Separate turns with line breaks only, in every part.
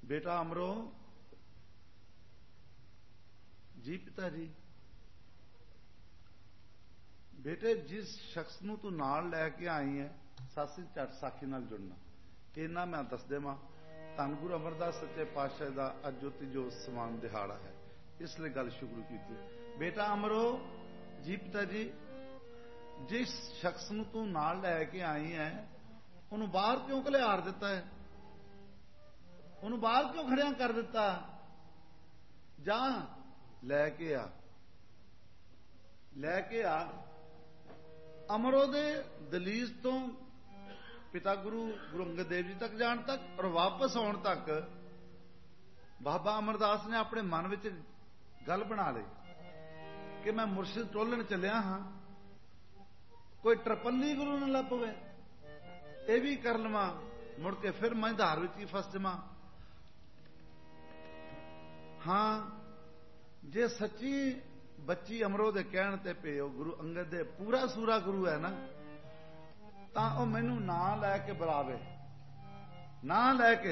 बेटा अमरो जी पिता जी, बेटे जिस शख्स ਨੂੰ ਤੂੰ ਨਾਲ ਲੈ ਕੇ ਆਈ ਹੈ ਸਾਸੀ ਝੱਟ ਸਾਖੀ ਨਾਲ ਜੁੜਨਾ। ਇਹਨਾਂ ਮੈਂ ਦੱਸ ਦੇਵਾਂ, ਧੰਨ ਗੁਰੂ ਅਮਰਦਾਸ ਸੱਚੇ ਪਾਤਸ਼ਾਹ ਦਾ ਅੱਜ ਜੋ ਸਮਾਨ ਦਿਹਾੜਾ ਹੈ, ਇਸ ਲਈ ਗੱਲ ਸ਼ੁਰੂ ਕੀਤੀ। ਬੇਟਾ ਅਮਰੋ ਜੀ ਪਿਤਾ ਜੀ, ਜਿਸ ਸ਼ਖਸ ਨੂੰ ਤੂੰ ਨਾਲ ਲੈ ਕੇ ਆਈ ਹੈ ਉਹਨੂੰ ਬਾਹਰ ਕਿਉਂ ਘਲਿਆਰ ਦਿੱਤਾ ਹੈ? ਉਹਨੂੰ ਬਾਹਰ ਕਿਉਂ ਖੜਿਆ ਕਰ ਦਿੱਤਾ? ਜਾ ਲੈ ਕੇ ਆ, ਲੈ ਕੇ ਆ। ਅਮਰੋ ਦੇ ਦਲੀਸ ਤੋਂ ਪਿਤਾ ਗੁਰੂ ਅੰਗਦ ਦੇਵ ਜੀ ਤੱਕ ਜਾਣ ਤੱਕ ਔਰ ਵਾਪਸ ਆਉਣ ਤੱਕ ਬਾਬਾ ਅਮਰਦਾਸ ਨੇ ਆਪਣੇ ਮਨ ਵਿੱਚ ਗੱਲ ਬਣਾ ਲਈ ਕਿ ਮੈਂ ਮੁਰਸ਼ਿਦ ਟੋਲਣ ਚੱਲਿਆ ਹਾਂ, ਕੋਈ ਟਰਪੱਲੀ ਗੁਰੂ ਨੂੰ ਲੱਭ ਪਵੇ, ਇਹ ਵੀ ਕਰ ਲਵਾਂ, ਮੁੜ ਕੇ ਫਿਰ ਮੈਂ ਧਾਰ ਵਿੱਚ ਹੀ ਫਸ ਜਾਵਾਂ। ਹਾਂ, ਜੇ ਸੱਚੀ ਬੱਚੀ ਅਮਰੋ ਦੇ ਕਹਿਣ ਤੇ ਪਿਓ ਗੁਰੂ ਅੰਗਦ ਦੇ ਪੂਰਾ ਸੂਰਾ ਗੁਰੂ ਹੈ ਨਾ, ਤਾਂ ਉਹ ਮੈਨੂੰ ਨਾਂ ਲੈ ਕੇ ਬੁਲਾਵੇ, ਨਾਂ ਲੈ ਕੇ।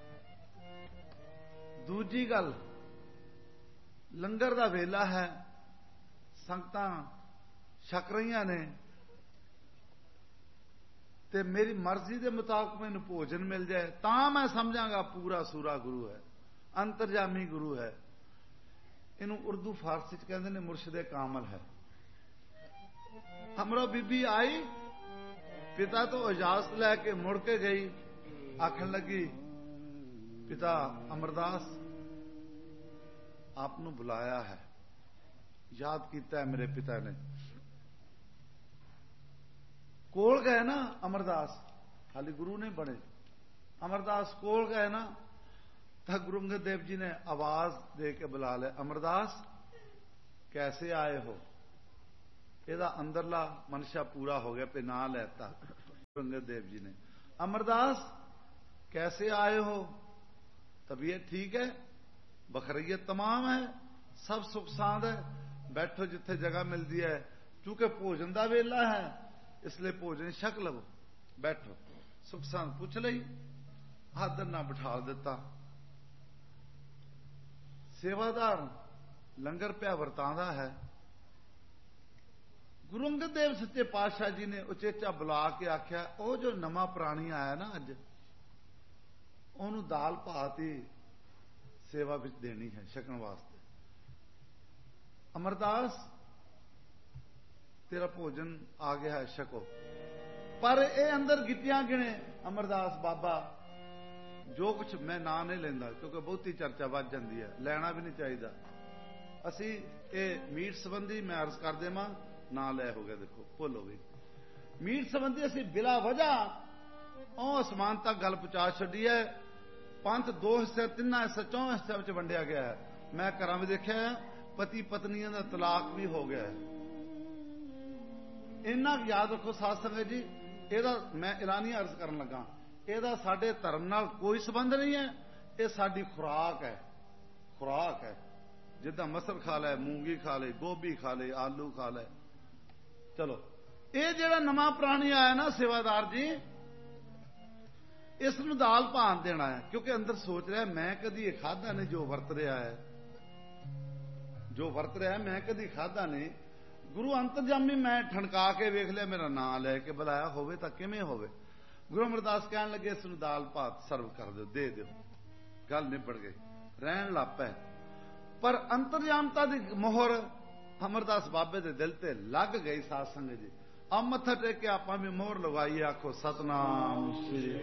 ਦੂਜੀ ਗੱਲ, ਲੰਗਰ ਦਾ ਵੇਲਾ ਹੈ, ਸੰਗਤਾਂ ਛਕ ਰਹੀਆਂ ਨੇ ਤੇ ਮੇਰੀ ਮਰਜ਼ੀ ਦੇ ਮੁਤਾਬਕ ਮੈਨੂੰ ਭੋਜਨ ਮਿਲ ਜਾਏ ਤਾਂ ਮੈਂ ਸਮਝਾਂਗਾ ਪੂਰਾ ਸੂਰਾ ਗੁਰੂ ਹੈ, ਅੰਤਰਜਾਮੀ ਗੁਰੂ ਹੈ। ਇਹਨੂੰ ਉਰਦੂ ਫਾਰਸੀ ਚ ਕਹਿੰਦੇ ਨੇ ਮੁਰਸ਼ਿਦੇ ਕਾਮਲ ਹੈ। ਅਮਰੋ ਬੀਬੀ ਆਈ, ਪਿਤਾ ਤੋਂ ਇਜਾਜ਼ਤ ਲੈ ਕੇ ਮੁੜ ਕੇ ਗਈ, ਆਖਣ ਲੱਗੀ ਪਿਤਾ ਅਮਰਦਾਸ ਆਪ ਨੂੰ ਬੁਲਾਇਆ ਹੈ, ਯਾਦ ਕੀਤਾ ਹੈ ਮੇਰੇ ਪਿਤਾ ਨੇ। ਕੋਲ ਗਏ ਨਾ ਅਮਰਦਾਸ, ਹਾਲੇ ਗੁਰੂ ਨੇ ਬਣੇ, ਅਮਰਦਾਸ ਕੋਲ ਗਏ ਨਾ ਤਾਂ ਗੁਰੂ ਅੰਗਦ ਦੇਵ ਜੀ ਨੇ ਆਵਾਜ਼ ਦੇ ਕੇ ਬੁਲਾ ਲਿਆ, ਅਮਰਦਾਸ ਕੈਸੇ ਆਏ ਹੋ? ਇਹਦਾ ਅੰਦਰਲਾ ਮਨਸ਼ਾ ਪੂਰਾ ਹੋ ਗਿਆ, ਤੇ ਨਾਂ ਲੈਤਾ ਗੁਰੂ ਅੰਗਦ ਦੇਵ ਜੀ ਨੇ। ਅਮਰਦਾਸ कैसे आए हो? तबीयत ठीक है? बखरियत तमाम है? सब सुख सांद है? बैठो जिथे जगह मिलती है, क्योंकि भोजन का वेला है इसलिए भोजन छक लवो, बैठो। सुख सांद पूछ लई, आदर ना बिठा दिता। सेवादार लंगर पिया वरतांदा है। गुरु अंगद देव सच्चे पातशाह जी ने उचेचा बुला के आख्या, वो जो नवा प्राणी आया ना अज, ਉਹਨੂੰ ਦਾਲ ਭਾਤ ਹੀ ਸੇਵਾ ਵਿੱਚ ਦੇਣੀ ਹੈ ਛਕਣ ਵਾਸਤੇ। ਅਮਰਦਾਸ ਤੇਰਾ ਭੋਜਨ ਆ ਗਿਆ ਹੈ, ਛਕੋ। ਪਰ ਇਹ ਅੰਦਰ ਗਿੱਟਿਆਂ ਗਿਣੇ, ਅਮਰਦਾਸ ਬਾਬਾ ਜੋ ਕੁਛ ਮੈਂ ਨਾਂ ਨਹੀਂ ਲੈਂਦਾ ਕਿਉਂਕਿ ਬਹੁਤੀ ਚਰਚਾ ਵੱਧ ਜਾਂਦੀ ਹੈ, ਲੈਣਾ ਵੀ ਨਹੀਂ ਚਾਹੀਦਾ। ਅਸੀਂ ਇਹ ਮੀਟ ਸੰਬੰਧੀ ਮੈਂ ਅਰਜ਼ ਕਰ ਦੇਵਾਂ, ਨਾਂ ਲੈ ਹੋ ਗਿਆ, ਦੇਖੋ ਭੁੱਲ ਹੋ ਗਈ। ਮੀਟ ਸੰਬੰਧੀ ਅਸੀਂ ਬਿਲਾ ਵਜ੍ਹਾ ਉਹ ਅਸਮਾਨ ਤੱਕ ਗੱਲ ਪਹੁੰਚਾ ਛੱਡੀ ਹੈ। ਪੰਥ ਦੋ ਹਿੱਸੇ, ਤਿੰਨਾਂ ਹਿੱਸੇ, ਚੌਂ ਹਿੱਸਿਆਂ ਵਿੱਚ ਵੰਡਿਆ ਗਿਆ ਹੈ। ਮੈਂ ਘਰਾਂ ਵਿੱਚ ਦੇਖਿਆ ਪਤੀ ਪਤਨੀਆਂ ਦਾ ਤਲਾਕ ਵੀ ਹੋ ਗਿਆ ਹੈ। ਇੰਨਾ ਯਾਦ ਰੱਖੋ ਸਾਧ ਸੰਗਤ ਜੀ, ਇਹਦਾ ਮੈਂ ਐਲਾਨੀ ਅਰਜ਼ ਕਰਨ ਲੱਗਾ, ਇਹਦਾ ਸਾਡੇ ਧਰਮ ਨਾਲ ਕੋਈ ਸੰਬੰਧ ਨਹੀਂ ਹੈ। ਇਹ ਸਾਡੀ ਖੁਰਾਕ ਹੈ, ਖੁਰਾਕ ਹੈ। ਜਿੱਦਾਂ ਮਸਰ ਖਾ ਲੈ, ਮੂੰਗੀ ਖਾ ਲੈ, ਗੋਭੀ ਖਾ ਲੈ, ਆਲੂ ਖਾ ਲੈ। ਚਲੋ, ਇਹ ਜਿਹੜਾ ਨਵਾਂ ਪ੍ਰਾਣੀ ਆਇਆ ਨਾ ਸੇਵਾਦਾਰ ਜੀ, ਇਸ ਨੂੰ ਦਾਲ ਭਾਨ ਦੇਣਾ ਹੈ, ਕਿਉਂਕਿ ਅੰਦਰ ਸੋਚ ਰਿਹਾ ਮੈਂ ਕਦੀ ਇਹ ਖਾਧਾ ਨਹੀਂ ਜੋ ਵਰਤ ਰਿਹਾ ਹੈ, ਜੋ ਵਰਤ ਰਿਹਾ ਮੈਂ ਕਦੀ ਖਾਧਾ ਨਹੀਂ। ਗੁਰੂ ਅੰਤਰਜਾਮੀ ਮੈਂ ਠਣਕਾ ਕੇ ਵੇਖ ਲਿਆ, ਮੇਰਾ ਨਾਂ ਲੈ ਕੇ ਬੁਲਾਇਆ ਹੋਵੇ ਤਾਂ ਕਿਵੇਂ ਹੋਵੇ। ਗੁਰੂ ਅਮਰਦਾਸ ਕਹਿਣ ਲੱਗੇ ਇਸ ਨੂੰ ਦਾਲ ਭਾਤ ਸਰਵ ਕਰ ਦਿਓ, ਦੇ ਦਿਓ। ਗੱਲ ਨਿਬੜ ਗਈ, ਰਹਿਣ ਲੱਗ ਪਏ। ਪਰ ਅੰਤਰਜਾਮਤਾ ਦੀ ਮੋਹਰ ਅਮਰਦਾਸ ਬਾਬੇ ਦੇ ਦਿਲ ਤੇ ਲੱਗ ਗਈ। ਸਾਧ ਸੰਗਤ ਜੀ, ਆ ਮੱਥਾ ਟੇਕ ਕੇ ਆਪਾਂ ਵੀ ਮੋਹਰ ਲਗਾਈਏ, ਆਖੋ ਸਤਨਾਮ ਸ੍ਰੀ।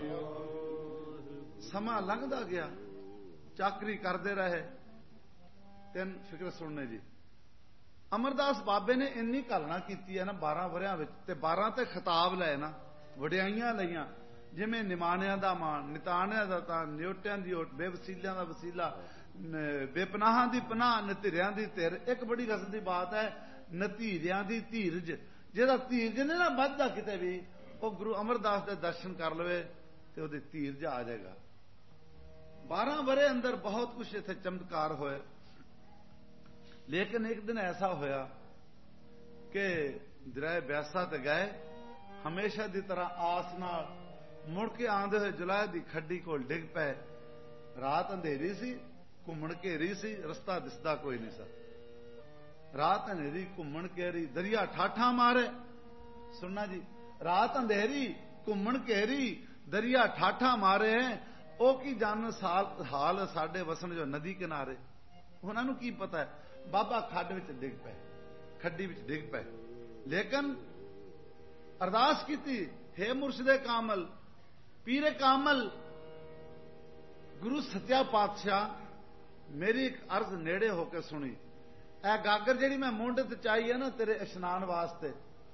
ਸਮਾਂ ਲੰਘਦਾ ਗਿਆ, ਚਾਕਰੀ ਕਰਦੇ ਰਹੇ। ਤਿੰਨ ਫਿਕਰ ਸੁਣਨੇ ਜੀ। ਅਮਰਦਾਸ ਬਾਬੇ ਨੇ ਇੰਨੀ ਘਾਲਣਾ ਕੀਤੀ ਹੈ ਨਾ 12 ਵਰਿਆਂ ਵਿੱਚ, ਤੇ 12 ਤੇ ਖਿਤਾਬ ਲਏ ਨਾ, ਵਡਿਆਈਆਂ ਲਈਆਂ, ਜਿਵੇਂ ਨਿਮਾਣਿਆਂ ਦਾ ਮਾਣ, ਨਿਤਾਣਿਆਂ ਦਾ ਤਾਂ, ਨਿਉਟਿਆਂ ਦੀ ਓਟ, ਬੇਵਸੀਲਿਆਂ ਦਾ ਵਸੀਲਾ, ਬੇਪਨਾਹਾਂ ਦੀ ਪਨਾਹ, ਨਤੀਰਿਆਂ ਦੀ ਧਿਰ। ਇੱਕ ਬੜੀ ਰਸ ਦੀ ਬਾਤ ਹੈ, ਨਤੀਰਿਆਂ ਦੀ ਧੀਰਜ। ਜਿਹਦਾ ਧੀਰਜ ਨੇ ਨਾ ਵੱਧਦਾ ਕਿਤੇ ਵੀ, ਉਹ ਗੁਰੂ ਅਮਰਦਾਸ ਦੇ ਦਰਸ਼ਨ ਕਰ ਲਵੇ ਤੇ ਉਹਦੇ ਧੀਰਜ ਆ ਜਾਏਗਾ। 12 ਵਰੇ ਅੰਦਰ ਬਹੁਤ ਕੁਛ ਇੱਥੇ ਚਮਤਕਾਰ ਹੋਏ। ਲੇਕਿਨ ਇੱਕ ਦਿਨ ਐਸਾ ਹੋਇਆ ਕਿ ਦਰਿਆ ਬਿਆਸਾ ਤੇ ਗਏ, ਹਮੇਸ਼ਾ ਦੀ ਤਰ੍ਹਾਂ ਆਸ ਨਾਲ ਮੁੜ ਕੇ ਆਉਂਦੇ ਹੋਏ ਜੁਲਾਹ ਦੀ ਖੱਡੀ ਕੋਲ ਡਿੱਗ ਪਏ। ਰਾਤ ਅੰਧੇਰੀ ਸੀ, ਘੁੰਮਣ ਘੇਰੀ ਸੀ, ਰਸਤਾ ਦਿਸਦਾ ਕੋਈ ਨਹੀਂ ਸੀ। ਰਾਤ ਅੰਧੇਰੀ ਘੁੰਮਣ ਘੇਰੀ, ਦਰਿਆ ਠਾਠਾਂ ਮਾਰੇ। ਸੁਣਨਾ ਜੀ, ਰਾਤ ਅੰਧੇਰੀ ਘੁੰਮਣ ਘੇਰੀ, ਦਰਿਆ ਠਾਠਾਂ ਮਾਰੇ। ਉਹ ਕੀ ਜਾਣ ਹਾਲ ਸਾਡੇ ਵਸਣ ਜੋ ਨਦੀ ਕਿਨਾਰੇ। ਉਹਨਾਂ ਨੂੰ ਕੀ ਪਤਾ ਹੈ, ਬਾਬਾ ਖੱਡ ਵਿੱਚ ਡਿੱਗ ਪਏ, ਖੱਡੀ ਵਿੱਚ ਡਿੱਗ ਪਏ। ਲੇਕਿਨ ਅਰਦਾਸ ਕੀਤੀ, ਹੇ ਮੁਰਸ਼ਿਦੇ ਕਾਮਲ, ਪੀਰੇ ਕਾਮਲ, ਗੁਰੂ ਸੱਚਾ ਪਾਤਸ਼ਾਹ, ਮੇਰੀ ਇੱਕ ਅਰਜ਼ ਨੇੜੇ ਹੋ ਕੇ ਸੁਣੀ। ਇਹ ਗਾਗਰ ਜਿਹੜੀ ਮੈਂ ਮੁੰਡ ਤੇ ਚਾਈ ਹੈ ਨਾ ਤੇਰੇ ਇਸ਼ਨਾਨ ਵਾਸਤੇ,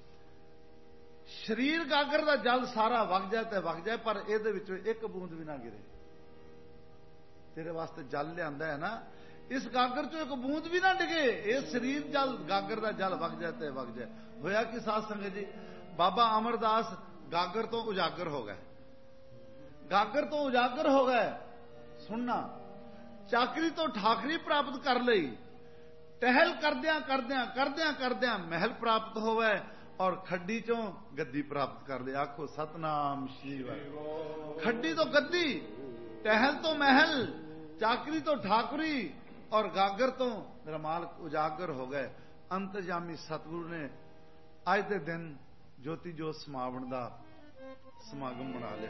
ਸਰੀਰ ਗਾਗਰ ਦਾ ਜਲ ਸਾਰਾ ਵਗ ਜਾਏ ਤੇ ਵਗ ਜਾਏ, ਪਰ ਇਹਦੇ ਵਿੱਚੋਂ ਇੱਕ ਬੂੰਦ ਵੀ ਨਾ ਗਿਰੇ। ਤੇਰੇ ਵਾਸਤੇ ਜਲ ਲਿਆਂਦਾ ਹੈ ਨਾ, ਇਸ ਗਾਗਰ ਚੋਂ ਇੱਕ ਬੂੰਦ ਵੀ ਨਾ ਡਿਗੇ। ਇਹ ਸਰੀਰ ਜਲ ਗਾਗਰ ਦਾ ਜਲ ਵਗ ਜਾਏ ਤੇ ਵਗ ਜਾਏ। ਹੋਇਆ ਕਿ ਸਾਧ ਸੰਗਤ ਜੀ, ਬਾਬਾ ਅਮਰਦਾਸ ਗਾਗਰ ਤੋਂ ਉਜਾਗਰ ਹੋ ਗਏ। ਗਾਗਰ ਤੋਂ ਉਜਾਗਰ ਹੋ ਗਏ। ਸੁਣਨਾ, ਚਾਕਰੀ ਤੋਂ ਠਾਕਰੀ ਪ੍ਰਾਪਤ ਕਰ ਲਈ। ਟਹਿਲ ਕਰਦਿਆਂ ਕਰਦਿਆਂ ਕਰਦਿਆਂ ਕਰਦਿਆਂ ਮਹਿਲ ਪ੍ਰਾਪਤ ਹੋਵੇ, ਔਰ ਖੱਡੀ ਚੋਂ ਗੱਦੀ ਪ੍ਰਾਪਤ ਕਰ ਲਈ। ਆਖੋ ਸਤਨਾਮ ਸ਼੍ਰੀ ਵਾਹਿਗੁਰੂ। ਖੱਡੀ ਤੋਂ ਗੱਦੀ, ਟਹਿਲ ਤੋਂ ਮਹਿਲ, ਚਾਕਰੀ ਤੋਂ ਠਾਕਰੀ, ਔਰ ਗਾਗਰ ਤੋਂ ਮੇਰਾ ਮਾਲਕ ਉਜਾਗਰ ਹੋ ਗਏ। ਅੰਤਰਜਾਮੀ ਸਤਿਗੁਰੂ ਨੇ ਅੱਜ ਦੇ ਦਿਨ ਜੋਤੀ ਜੋਤ ਸਮਾਵਣ ਦਾ ਸਮਾਗਮ ਬਣਾ ਲਿਆ।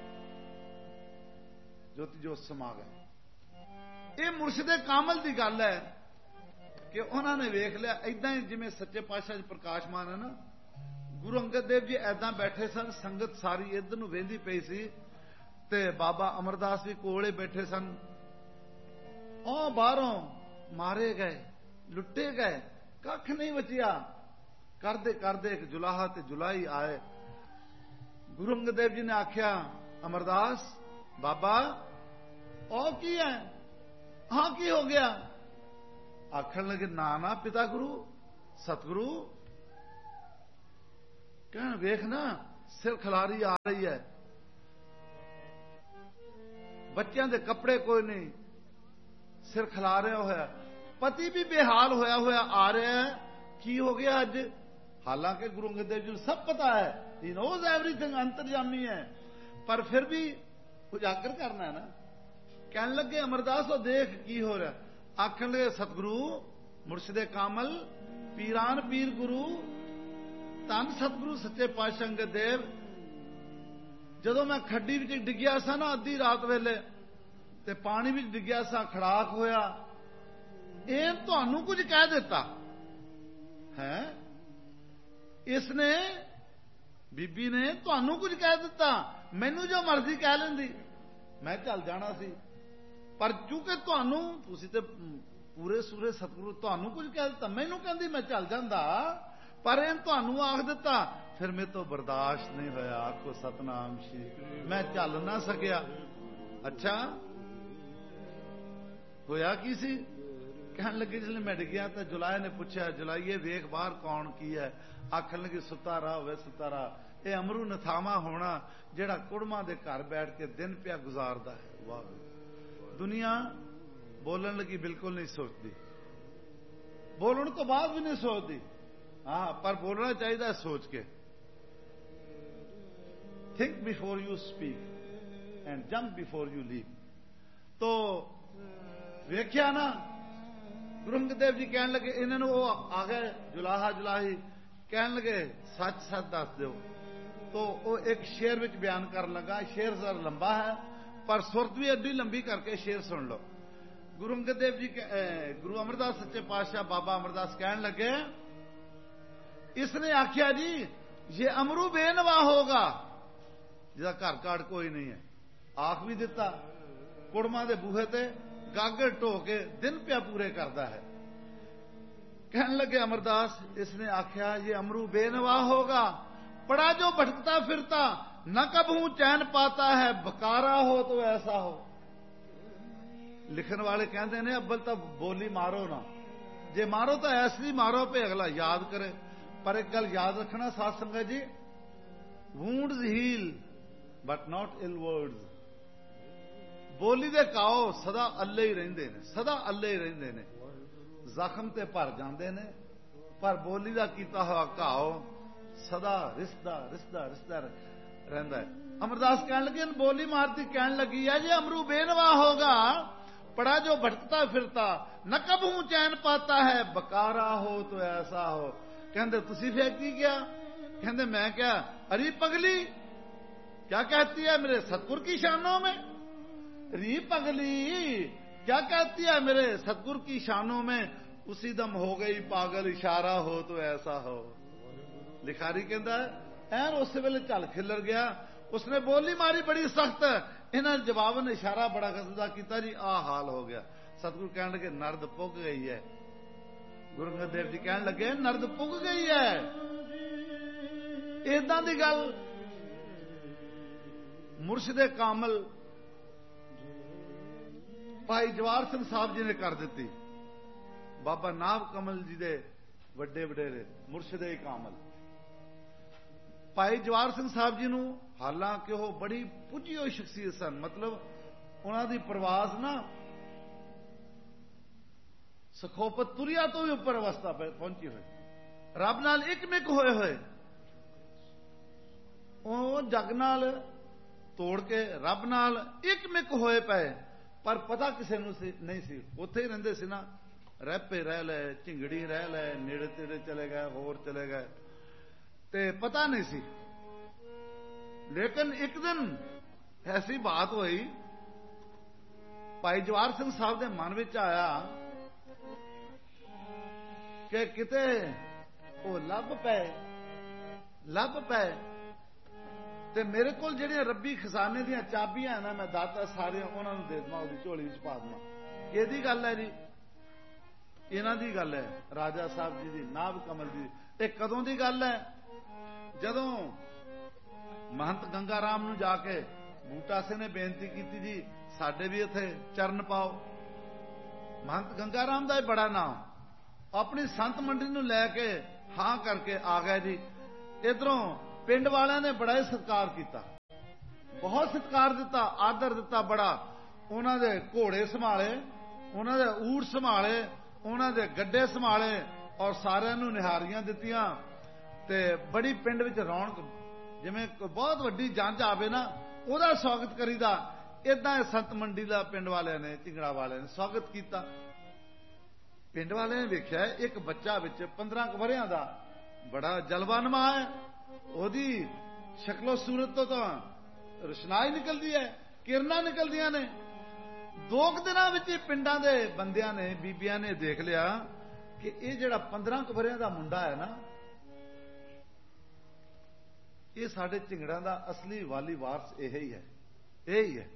ਜੋਤੀ ਜੋਤ ਸਮਾਗਮ ਇਹ ਮੁਰਸ਼ਿਦੇ ਕਾਮਲ ਦੀ ਗੱਲ ਹੈ ਕਿ ਉਹਨਾਂ ਨੇ ਵੇਖ ਲਿਆ। ਏਦਾਂ ਹੀ ਜਿਵੇਂ ਸੱਚੇ ਪਾਤਸ਼ਾਹ ਜੀ ਪ੍ਰਕਾਸ਼ਮਾਨ ਹੈ ਨਾ, ਗੁਰੂ ਅੰਗਦ ਦੇਵ ਜੀ ਏਦਾਂ ਬੈਠੇ ਸਨ, ਸੰਗਤ ਸਾਰੀ ਇੱਧਰ ਨੂੰ ਵੇਂਦੀ ਪਈ ਸੀ, ਤੇ ਬਾਬਾ ਅਮਰਦਾਸ ਵੀ ਕੋਲੇ ਬੈਠੇ ਸਨ। ਉਹ ਬਾਹਰੋਂ ਮਾਰੇ ਗਏ, ਲੁੱਟੇ ਗਏ, ਕੱਖ ਨਹੀਂ ਬਚਿਆ। ਕਰਦੇ ਕਰਦੇ ਇੱਕ ਜੁਲਾਹਾ ਤੇ ਜੁਲਾਈ ਆਏ। ਗੁਰੂ ਅੰਗਦ ਦੇਵ ਜੀ ਨੇ ਆਖਿਆ, ਅਮਰਦਾਸ ਬਾਬਾ ਉਹ ਕੀ ਹੈ? ਹਾਂ ਕੀ ਹੋ ਗਿਆ? ਆਖਣ ਲੱਗੇ, ਨਾ ਨਾ ਪਿਤਾ ਗੁਰੂ ਸਤਿਗੁਰੂ, ਕਹਿਣ ਵੇਖ ਨਾ ਸਿਰ ਖਿਲਾਰੀ ਆ ਰਹੀ ਹੈ, ਬੱਚਿਆਂ ਦੇ ਕੱਪੜੇ ਕੋਈ ਨਹੀਂ, ਸਿਰ ਖਿਲਾਰਿਆ ਹੋਇਆ, ਪਤੀ ਵੀ ਬੇਹਾਲ ਹੋਇਆ ਹੋਇਆ ਆ ਰਿਹਾ ਹੈ, ਕੀ ਹੋ ਗਿਆ ਅੱਜ? ਹਾਲਾਂਕਿ ਗੁਰੂ ਅੰਗਦ ਦੇਵ ਜੀ ਨੂੰ ਸਭ ਪਤਾ ਹੈ, ਹੀ ਨੋਜ਼ ਐਵਰੀਥਿੰਗ, ਅੰਤਰਜਾਮੀ ਹੈ, ਪਰ ਫਿਰ ਵੀ ਉਜਾਗਰ ਕਰਨਾ ਹੈ ਨਾ। ਕਹਿਣ ਲੱਗੇ, ਅਮਰਦਾਸ ਉਹ ਦੇਖ ਕੀ ਹੋ ਰਿਹਾ। ਆਖਣ ਲੱਗੇ, ਸਤਿਗੁਰੂ ਮੁਰਸ਼ਿਦੇ ਕਾਮਲ, ਪੀਰਾਨ ਪੀਰ ਗੁਰੂ, ਧੰਨ ਸਤਿਗੁਰੂ ਸੱਚੇ ਪਾਤਸ਼ਾਹ ਅੰਗਦ ਦੇਵ, ਜਦੋਂ ਮੈਂ ਖੱਡੀ ਵਿੱਚ ਡਿੱਗਿਆ ਸਾਂ ਨਾ ਅੱਧੀ ਰਾਤ ਵੇਲੇ, ਤੇ ਪਾਣੀ ਵਿੱਚ ਡਿੱਗਿਆ ਸਾਂ, ਖੜਾਕ ਹੋਇਆ, ਇਹ ਤੁਹਾਨੂੰ ਕੁਝ ਕਹਿ ਦਿੱਤਾ ਹੈ? ਇਸਨੇ, ਬੀਬੀ ਨੇ ਤੁਹਾਨੂੰ ਕੁਝ ਕਹਿ ਦਿੱਤਾ? ਮੈਨੂੰ ਜੋ ਮਰਜ਼ੀ ਕਹਿ ਲੈਂਦੀ, ਮੈਂ ਚੱਲ ਜਾਣਾ ਸੀ, ਪਰ ਚੂੰਕਿ ਤੁਹਾਨੂੰ, ਤੁਸੀਂ ਤੇ ਪੂਰੇ ਸੂਰੇ ਸਤਿਗੁਰੂ, ਤੁਹਾਨੂੰ ਕੁਝ ਕਹਿ ਦਿੱਤਾ, ਮੈਨੂੰ ਕਹਿੰਦੀ ਮੈਂ ਚੱਲ ਜਾਂਦਾ, ਪਰ ਇਹ ਤੁਹਾਨੂੰ ਆਖ ਦਿੱਤਾ, ਫਿਰ ਮੇਰੇ ਤੋਂ ਬਰਦਾਸ਼ਤ ਨਹੀਂ ਹੋਇਆ। ਆਖੋ ਸਤਨਾਮ ਸ਼੍ਰੀ, ਮੈਂ ਚੱਲ ਨਾ ਸਕਿਆ। ਅੱਛਾ ਹੋਇਆ ਕੀ ਸੀ? ਕਹਿਣ ਲੱਗੇ, ਜਿਸ ਮੈਂ ਡਿੱਗਿਆ ਤਾਂ ਜੁਲਾਏ ਨੇ ਪੁੱਛਿਆ, ਜੁਲਾਈਏ ਵੇਖ ਬਾਹਰ ਕੌਣ ਕੀ ਹੈ? ਆਖਣ ਲੱਗੇ, ਸੁੱਤਾ ਰਹਾ ਹੋਵੇ ਸੁੱਤਾ ਰਹਾ, ਇਹ ਅਮਰੂ ਨਥਾਵਾ ਹੋਣਾ ਜਿਹੜਾ ਕੁੜਮਾਂ ਦੇ ਘਰ ਬੈਠ ਕੇ ਦਿਨ ਪਿਆ ਗੁਜ਼ਾਰਦਾ ਹੈ। ਵਾਹ, ਦੁਨੀਆ ਬੋਲਣ ਲੱਗੀ ਬਿਲਕੁਲ ਨਹੀਂ ਸੋਚਦੀ, ਬੋਲਣ ਤੋਂ ਬਾਅਦ ਵੀ ਨਹੀਂ ਸੋਚਦੀ, ਹਾਂ, ਪਰ ਬੋਲਣਾ ਚਾਹੀਦਾ ਸੋਚ ਕੇ। Think before you speak and jump before you leave. ਤੋ ਵੇਖਿਆ ਨਾ, ਗੁਰੂ ਅੰਗਦ ਦੇਵ ਜੀ ਕਹਿਣ ਲੱਗੇ, ਇਹਨਾਂ ਨੂੰ ਉਹ ਆ ਗਏ ਜੁਲਾਹਾ ਜੁਲਾਹੀ, ਕਹਿਣ ਲੱਗੇ ਸੱਚ ਸੱਚ ਦੱਸ ਦਿਓ। ਤੋ ਉਹ ਇੱਕ ਸ਼ੇਰ ਵਿੱਚ ਬਿਆਨ ਕਰਨ ਲੱਗਾ। ਸ਼ੇਰ ਜ਼ਰਾ ਲੰਬਾ ਹੈ, ਪਰ ਸੁਰਤ ਵੀ ਐਡੀ ਲੰਬੀ ਕਰਕੇ ਸ਼ੇਰ ਸੁਣ ਲਓ। ਗੁਰੂ ਅੰਗਦ ਦੇਵ ਜੀ, ਗੁਰੂ ਅਮਰਦਾਸ ਸੱਚੇ ਪਾਤਸ਼ਾਹ ਬਾਬਾ ਅਮਰਦਾਸ ਕਹਿਣ ਲੱਗੇ, ਇਸਨੇ ਆਖਿਆ ਜੀ, ਜੇ ਅਮਰੂ ਬੇਨਵਾ ਹੋਗਾ, ਜਿਹਦਾ ਘਰ ਘਾੜ ਕੋਈ ਨਹੀਂ ਹੈ, ਆਖ ਵੀ ਦਿੱਤਾ, ਕੁੜਮਾਂ ਦੇ ਬੂਹੇ ਤੇ ਗਾਗਰ ਢੋ ਕੇ ਦਿਨ ਪਿਆ ਪੂਰੇ ਕਰਦਾ ਹੈ। कहने लगे अमरदास, इसने आख्या ये अमरू बेनवा होगा, पड़ा जो भटकता फिरता न कभू चैन पाता है, बकारा हो तो ऐसा हो। लिखन वाले कहते ने अब्बल तो बोली मारो ना, जे मारो तो ऐसी मारो पे अगला याद करे। पर एक गल याद रखना साथ संगत जी, wounds heal but not ill words. बोली दे काओ सदा अल्ले ही रहिंदे ने, सदा अल्ले ही रहिंदे ने, ਜ਼ਖਮ ਤੇ ਭਰ ਜਾਂਦੇ ਨੇ, ਪਰ ਬੋਲੀ ਦਾ ਕੀਤਾ ਹੋਇਆ ਘਾਓ ਸਦਾ ਰਿਸਦਾ ਰਿਸਦਾ ਰਿਸਦਾ ਰਹਿੰਦਾ ਹੈ। अमरदास कहने लगे, बोली मारती कहने लगी है, ये अमरू बेनवा होगा, पड़ा जो भटकता फिरता, न कब हूं चैन पाता है, बकारा हो तो ऐसा हो। कहते तुसी फिर की क्या? कहते मैं क्या, अरे पगली क्या कहती है मेरे सतगुर की शानों में, री पगली क्या कहती है मेरे सतगुर की शानों में, उसी दम हो गई पागल, इशारा हो तो ऐसा हो। लिखारी कहता है ऐन उस वेले झल खिलर गया, उसने बोली मारी बड़ी सख्त, इन्हें जवाब ने इशारा बड़ा कसदा किया जी, आ हाल हो गया। सतगुरु कहने लगे नर्द पुग गई है। गुरु अंगद देव जी कहने लगे नर्द पुग गई है। इदां दी गल मुर्शिदे कामल भाई जवाहर सिंह साहब जी ने कर दी। बाबा नाभ कमल जी दे वड्डे वडेरे मुर्शिदे कामल भाई जवाहर सिंह साहब जी नूं, हालांकि वो बड़ी पुजी हुई शख्सियत सन, मतलब उन्हां दी प्रवास ना सखोपत तुरिया तो भी उपर अवस्था पहुंची हुई, रब नाल एकमिक होए हुए, जग नाल तोड़ के रब नाल एकमिक होए पए, पर पता किसी नूं नहीं सी। उत्थे ही रहिंदे सी ना, रहपे रह ले, झिंगड़ी रह ले, नेड़े तेड़े चले गए, होर चले गए, ते पता नहीं सी। लेकिन एक दिन ऐसी बात हुई, भाई जवाहर सिंह साहब के मन में आया कि किते वो लभ पे ते मेरे को ਜਿਹੜੀਆਂ ਰੱਬੀ खजाने ਦੀਆਂ ਚਾਬੀਆਂ ना, मैं दाता सारे उन्होंने दे देवां, ਉਹਦੀ ਝੋਲੀ ਵਿੱਚ ਪਾ ਦੇਵਾਂ। ਕਿਹਦੀ ਗੱਲ ਹੈ ਜੀ? ਇਹਨਾਂ ਦੀ ਗੱਲ ਹੈ, ਰਾਜਾ ਸਾਹਿਬ ਜੀ ਦੀ, ਨਾਭ ਕਮਲ ਜੀ। ਇਹ ਕਦੋਂ ਦੀ ਗੱਲ ਹੈ? ਜਦੋਂ महंत गंगा राम ਨੂੰ ਜਾ ਕੇ ਬੂਟਾ ਸਿੰਘ ਨੇ ਬੇਨਤੀ ਕੀਤੀ ਜੀ ਸਾਡੇ ਵੀ ਇੱਥੇ ਚਰਨ ਪਾਓ। महंत गंगा राम ਦਾ ਇਹ ਬੜਾ ਨਾਮ, ਆਪਣੀ ਸੰਤ ਮੰਡਲੀ ਨੂੰ ਲੈ ਕੇ ਹਾਂ ਕਰਕੇ ਆ ਗਿਆ ਜੀ। इधरों पिंड वालियां ने बड़ा ही सत्कार किया, बहुत सत्कार दिता, आदर दिता बड़ा। उन्हां दे घोड़े संभाले, उन्हां दे ऊठ संभाले, उन्हां दे गड्डे संभाले और सारिआं नूं निहारियां दित्तियां ते बड़ी पिंड विच रौनक, जिवें बहुत वड्डी जंज आवे ना ਉਹਦਾ स्वागत करीदा, इदां संत मंडी दा पिंड वालियां ने, ਝिंगड़ा वालियां ने स्वागत किया। पिंड वालियां ने वेख्या एक बच्चा विच 15 वरियां दा बड़ा जलवानमा है, ਉਹਦੀ शक्लो सूरत तो रोशनाई निकलती है, किरणा निकलदियां ने। 2 दिनां विच पिंडां दे बंदियां ने, बीबियां ने देख लिया कि ये जिहड़ा 15 वरियां दा मुंडा है ना, ये साडे ਝिंगड़ां दा असली वाली वारस यही है।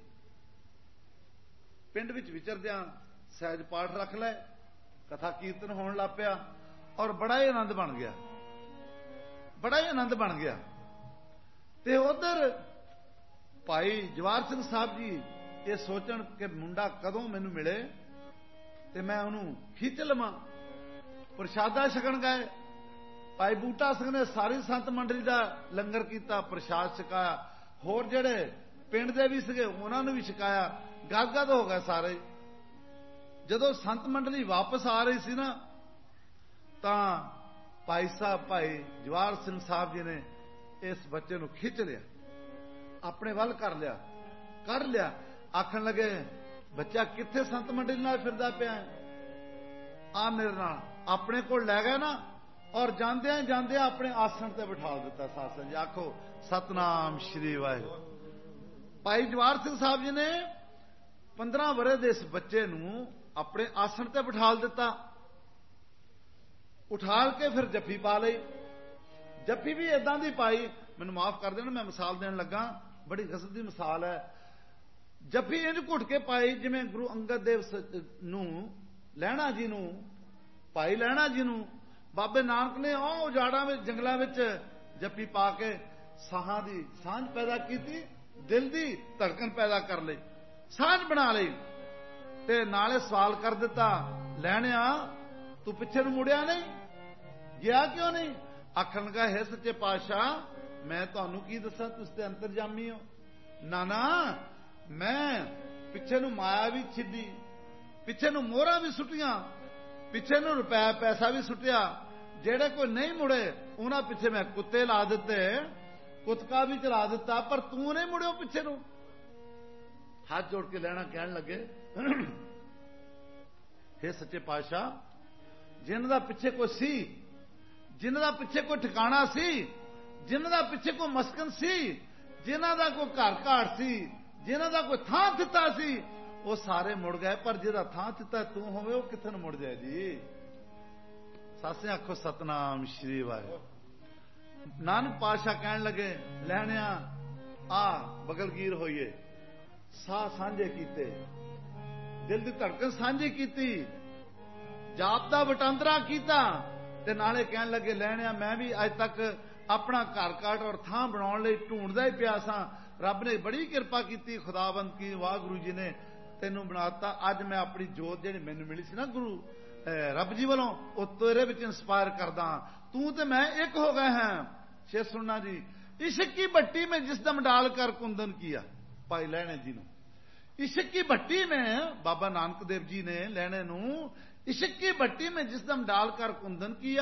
पिंड विच विचरदियां सहज पाठ रख लै, कथा कीर्तन होण लग पिया और बड़ा ही आनंद बन गया, बड़ा ही आनंद बन गया। ते उधर भाई जवाहर सिंह साहब जी ये सोचण कि मुंडा कदों मैनू मिले ते मैं उन्होंने खिंच लवां। प्रशादा छकण गए, भाई बूटा सिंह ने सारी संत मंडली का लंगर किया, प्रसाद छकाया, होर जेड़े पिंड दे भी सीगे उन्होंने भी छकाया, गदगद हो गए सारे। जदों संत मंडली वापस आ रही सी ना, तां भाई साहब भाई जवाहर सिंह साहब जी ने इस बच्चे को खिंच लिया, अपने वल कर लिया। आखन लगे बच्चा कित्थे संत मंडली नाल फिरदा पिया है, आ मेरे नाल। अपने को लै गए ना और जांदियां अपने आसन ते बिठा दिता। सासन जी आखो सतनाम श्री वाहिगुरू। भाई जवाहर सिंह साहब जी ने 15 वरे दे इस बच्चे नूं अपने आसन ते बिठा दिता। उठाल के फिर जफ्फी पा ली। जफ्फी भी इदां दी पाई, मैनूं माफ कर देना मैं मिसाल देन लगा, बड़ी गजब दी मिसाल है। जफ्फी इंज घुट के पाई जिवें गुरु अंगद देव नूं लैणा जी नूं, भाई लैणा जी नूं बाबे नानक ने उजाड़ां विच जंगलां विच जफ्फी पा के साहां दी सांझ पैदा की, दिल दी धड़कन पैदा कर लई, सांझ बना लई ते नाले सवाल कर दिता, लैणिया तू पिछे नूं मुड़िया नहीं, गया क्यों नहीं? आखन लगा है सच्चे पातशाह मैं तुहानूं की दसां, तुसीं ते अंतरजामी हो। ना मैं पिछे नूं माया भी छिड्डी, पिछे नूं मोहरां भी सुटियां, पिछे नूं रुपया पैसा भी सुटिया, जेड़े कोई नहीं मुड़े उन्हां पिछे मैं कुत्ते ला दिते ਕੁਤਕਾ ਵੀ ਚਲਾ ਦਿੱਤਾ, ਪਰ ਤੂੰ ਨਹੀਂ ਮੁੜਿਓ ਪਿੱਛੇ ਨੂੰ। ਹੱਥ ਜੋੜ ਕੇ ਲੈਣਾ ਕਹਿਣ ਲੱਗੇ, हे ਸੱਚੇ ਪਾਤਸ਼ਾਹ, ਜਿਨ੍ਹਾਂ ਦਾ ਪਿੱਛੇ ਕੋਈ ਸੀ, ਜਿਨ੍ਹਾਂ ਦਾ ਪਿੱਛੇ ਕੋਈ ਠਿਕਾਣਾ ਸੀ, ਜਿਨ੍ਹਾਂ ਦਾ ਪਿੱਛੇ ਕੋਈ ਮਸਕਨ ਸੀ, ਜਿਨ੍ਹਾਂ ਦਾ ਕੋਈ ਘਰ ਘਾਟ ਸੀ, ਜਿਨ੍ਹਾਂ ਦਾ ਕੋਈ ਥਾਂ ਦਿੱਤਾ ਸੀ, ਉਹ ਸਾਰੇ ਮੁੜ ਗਏ। ਪਰ ਜਿਹਦਾ ਥਾਂ ਦਿੱਤਾ ਤੂੰ ਹੋਵੇ, ਉਹ ਕਿੱਥੇ ਨੂੰ ਮੁੜ ਜਾਏ ਜੀ। ਸਾਸੇ ਆਖੋ ਸਤਨਾਮ ਸ਼੍ਰੀ ਵਾਹਿਗੁਰੂ। ਨਾਨਕ ਪਾਤਸ਼ਾਹ ਕਹਿਣ ਲੱਗੇ, ਲੈਣਿਆ ਆ ਬਗਲਗੀਰ ਹੋਈਏ, ਸਾਹ ਸਾਂਝੇ ਕੀਤੇ, ਦਿਲ ਦੀ ਧੜਕਣ ਸਾਂਝੀ ਕੀਤੀ, ਜਾਪ ਦਾ ਵਟਾਂਦਰਾ ਕੀਤਾ, ਤੇ ਨਾਲੇ ਕਹਿਣ ਲੱਗੇ, ਲੈਣਿਆ ਮੈਂ ਵੀ ਅੱਜ ਤੱਕ ਆਪਣਾ ਘਰ ਕਾਟ ਔਰ ਥਾਂ ਬਣਾਉਣ ਲਈ ਢੂੰਡਦਾ ਹੀ ਪਿਆ ਸਾਂ। ਰੱਬ ਨੇ ਬੜੀ ਕਿਰਪਾ ਕੀਤੀ, ਖੁਦਾਵੰਦ ਕੀ ਵਾਹਿਗੁਰੂ ਜੀ ਨੇ ਤੈਨੂੰ ਬਣਾਤਾ। ਅੱਜ ਮੈਂ ਆਪਣੀ ਜੋਤ ਜਿਹੜੀ ਮੈਨੂੰ ਮਿਲੀ ਸੀ ਨਾ ਗੁਰੂ ਰੱਬ ਜੀ ਵੱਲੋਂ, ਉਹ ਤੇਰੇ ਵਿੱਚ ਇੰਸਪਾਇਰ ਕਰਦਾ। ਤੂੰ ਤੇ मैं एक हो गए हैं। शेर सुनना जी। इश्क की भट्टी में जिस दम डालकर कुंदन किया, भाई लैणे जी ने इश्क की भट्टी में, बाबा नानक देव जी ने लैणे नू इश्क की भट्टी में जिस दम डालकर कुंदन किया,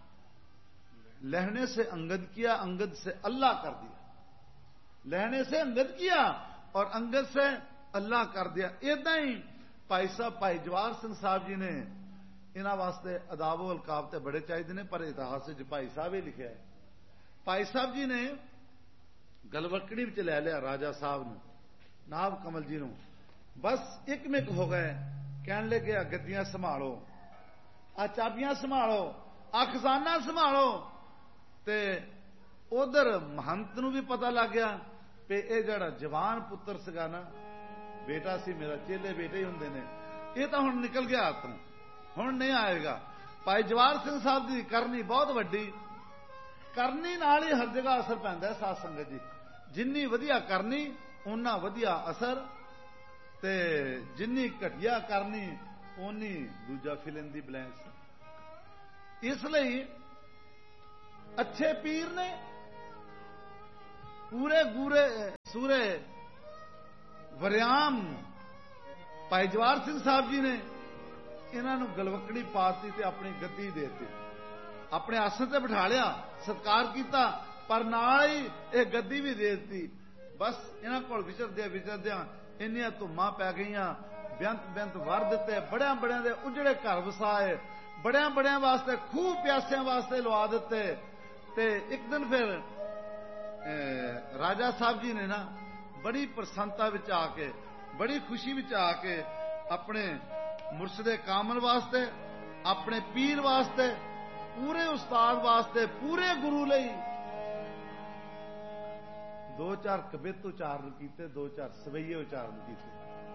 लहने से अंगद किया, अंगद से अल्लाह कर दिया। लहने से अंगद किया और अंगद से अल्लाह कर दिया। इदा ही भाई साहब, भाई जवाहर सिंह साहब जी ने इन्होंने वास्ते अदाबो अलकाब तो बड़े चाहिए ने, पर इतिहास भाई साहब ही लिखा है। भाई साहब जी ने गलवकड़ी में लै लिया राजा साहब ने, नाब कमल जी ने, बस एक मिक हो गए। कहने लगे आ गद्दियां संभालो, आ चाबियां संभालो, आ खजाना संभालो। ते उधर महंत नूं भी पता लग गया कि यह जड़ा जवान पुत्र सीगा ना, बेटा सी मेरा, चेले बेटे ही हुंदे ने, ये तो हुण निकल गया हाथों, हुण नहीं आएगा। भाई जवाहर सिंह साहब की करनी बहुत वड्डी, करनी नाल ही हर जगह असर पैंदा है। साध संगत जी, जिन्नी वधिया करनी उन्ना वधिया असर, ते जिन्नी घटिया करनी उन्नी दूजा फिल इन दी ब्लैंक्स। इसलिए अच्छे पीर ने पूरे गूरे सूरे वरियाम भाई जवाहर सिंह साहब जी ने इन्हों गलवकड़ी पाती ते अपनी गद्दी देती, अपने आसन से बिठा लिया, सत्कार किया, पर नाल ही यह गद्दी भी दे दी। बस इन्हों को विचरद्या इन्नियां धुम्मां पै गईयां, बेंत बेंत वर दिते, बड़िया बड़िया दे उजड़े घर वसाए, बड़िया बड़िया वास्ते खूह प्यासियां वास्ते लवा दिते। ते एक दिन फिर राजा साहब जी ने ना बड़ी प्रसन्नता विच आके, बड़ी खुशी विच आके अपने मुर्शदे कामल वास्ते, अपने पीर वास्ते, पूरे उस्ताद वास्ते, पूरे गुरु लई 2-4 कबित उचारण किए, 2-4 सवैये उचारण किए।